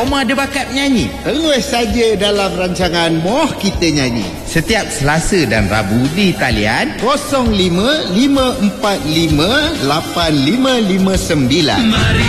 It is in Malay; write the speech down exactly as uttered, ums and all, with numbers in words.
Roma ada bakat menyanyi? Terus saja dalam rancangan Moh Kita Nyanyi. Setiap Selasa dan Rabu di talian kosong lima lima empat lima lapan lima lima sembilan.